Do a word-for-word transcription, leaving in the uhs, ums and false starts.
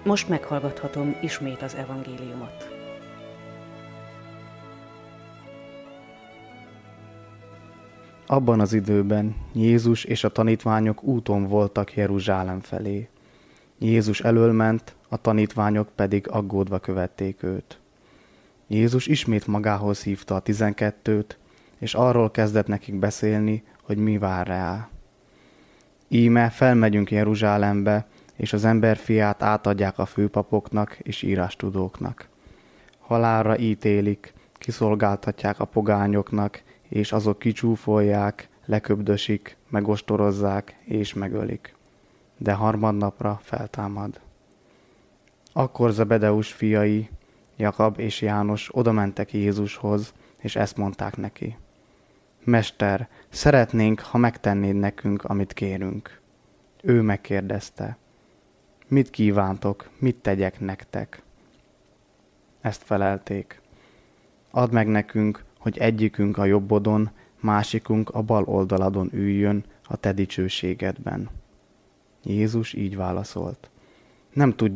Most meghallgathatom ismét az evangéliumot. Abban az időben Jézus és a tanítványok úton voltak Jeruzsálem felé. Jézus elől ment, a tanítványok pedig aggódva követték őt. Jézus ismét magához hívta a tizenkettőt, és arról kezdett nekik beszélni, hogy mi vár rá. Íme felmegyünk Jeruzsálembe, és az emberfiát átadják a főpapoknak és írástudóknak. Halálra ítélik, kiszolgáltatják a pogányoknak, és azok kicsúfolják, leköbdösik, megostorozzák és megölik. De harmadnapra feltámad. Akkor Zebedeus fiai, Jakab és János odamentek Jézushoz, és ezt mondták neki. Mester, szeretnénk, ha megtennéd nekünk, amit kérünk. Ő megkérdezte. Mit kívántok, mit tegyek nektek? Ezt felelték. Add meg nekünk, hogy egyikünk a jobbodon, másikunk a bal oldaladon üljön a te dicsőségedben. Jézus így válaszolt. Nem tudják,